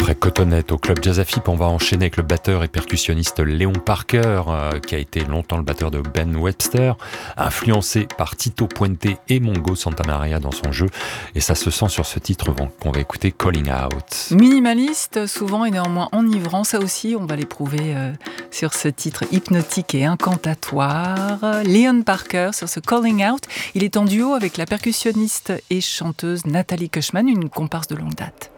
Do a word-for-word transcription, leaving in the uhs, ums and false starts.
Extrait Cotonette au Club Jazz Afip. On va enchaîner avec le batteur et percussionniste Léon Parker, euh, qui a été longtemps le batteur de Ben Webster, influencé par Tito Puente et Mongo Santamaria dans son jeu. Et ça se sent sur ce titre qu'on va écouter, Calling Out. Minimaliste, souvent et néanmoins enivrant. Ça aussi, on va l'éprouver euh, sur ce titre hypnotique et incantatoire. Léon Parker sur ce Calling Out. Il est en duo avec la percussionniste et chanteuse Nathalie Kushman, une comparse de longue date.